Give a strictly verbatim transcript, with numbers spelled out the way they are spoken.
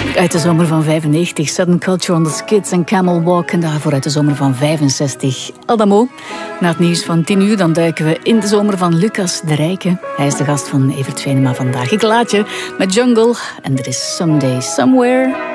Uit de zomer van vijfennegentig, Sudden Culture on the Skids en Camel Walk. En daarvoor uit de zomer van vijfenzestig, Adamo. Na het nieuws van tien uur dan duiken we in de zomer van Lucas de Rijke. Hij is de gast van Evert Venema vandaag. Ik laat je met Jungle en er is Someday Somewhere.